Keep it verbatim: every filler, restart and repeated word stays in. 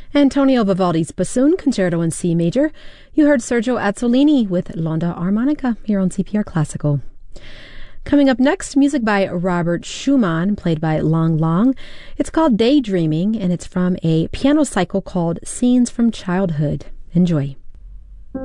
Antonio Vivaldi's Bassoon Concerto in C Major. You heard Sergio Azzolini with L'Onda Armonica here on C P R Classical. Coming up next, music by Robert Schumann, played by Lang Lang. It's called Daydreaming, and it's from a piano cycle called Scenes from Childhood. Enjoy.